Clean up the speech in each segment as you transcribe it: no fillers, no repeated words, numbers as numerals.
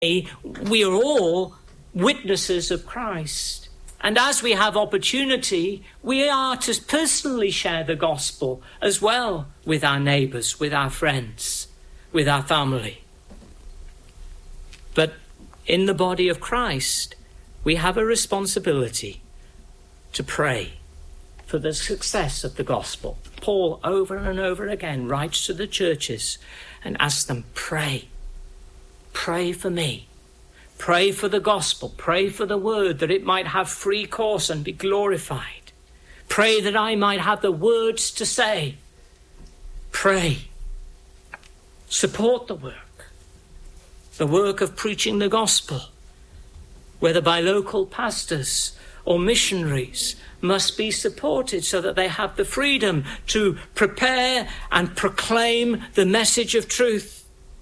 We are all witnesses of Christ. And as we have opportunity, we are to personally share the gospel as well with our neighbours, with our friends, with our family. But in the body of Christ, we have a responsibility to pray for the success of the gospel. Paul, over and over again, writes to the churches and asks them, pray. Pray for me. Pray for the gospel. Pray for the word, that it might have free course and be glorified. Pray that I might have the words to say. Pray. Support the work of preaching the gospel, whether by local pastors or missionaries, must be supported so that they have the freedom to prepare and proclaim the message of truth.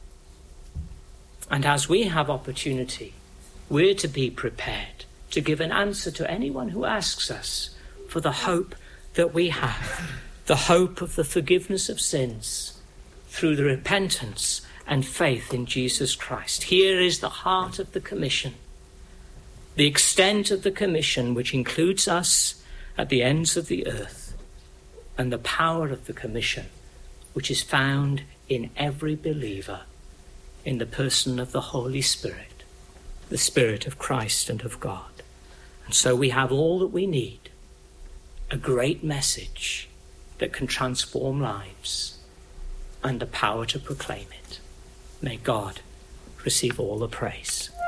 And as we have opportunity, we're to be prepared to give an answer to anyone who asks us for the hope that we have, the hope of the forgiveness of sins through the repentance and faith in Jesus Christ. Here is the heart of the commission, the extent of the commission, which includes us at the ends of the earth, and the power of the commission, which is found in every believer, in the person of the Holy Spirit, the Spirit of Christ and of God. And so we have all that we need, a great message that can transform lives and the power to proclaim it. May God receive all the praise.